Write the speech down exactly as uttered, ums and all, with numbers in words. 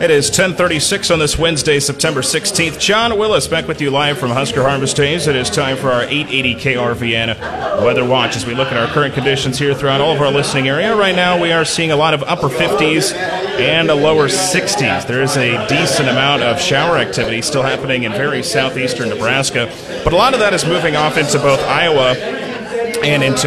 It is ten thirty-six on this Wednesday, September sixteenth. John Willis back with you live from Husker Harvest Days. It is time for our eight eighty K R V N Weather Watch as we look at our current conditions here throughout all of our listening area. Right now we are seeing a lot of upper fifties and a lower sixties. There is a decent amount of shower activity still happening in very southeastern Nebraska, but a lot of that is moving off into both Iowa and into